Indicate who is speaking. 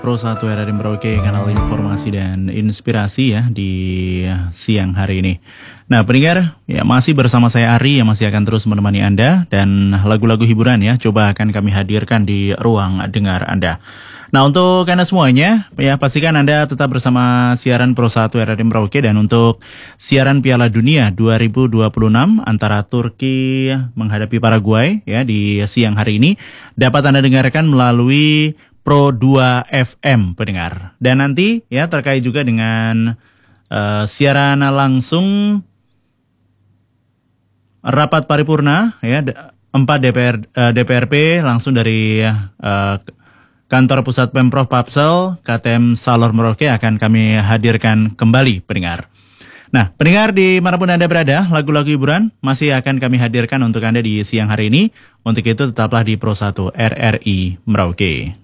Speaker 1: Pro 1 RRI Merauke, kanal informasi dan inspirasi ya di siang hari ini. Nah pendengar, ya masih bersama saya Ari yang masih akan terus menemani Anda, dan lagu-lagu hiburan ya coba akan kami hadirkan di ruang dengar Anda. Nah untuk Anda semuanya, ya pastikan Anda tetap bersama siaran Pro 1 RRI Merauke, dan untuk siaran Piala Dunia 2026 antara Turki menghadapi Paraguay ya di siang hari ini dapat Anda dengarkan melalui Pro 2 FM pendengar. Dan nanti ya terkait juga dengan siaran langsung rapat paripurna ya 4 DPRP langsung dari kantor pusat Pemprov Papsel KTM Salor Merauke akan kami hadirkan kembali pendengar. Nah, pendengar dimanapun Anda berada, lagu-lagu hiburan masih akan kami hadirkan untuk Anda di siang hari ini. Untuk itu tetaplah di Pro 1 RRI Merauke.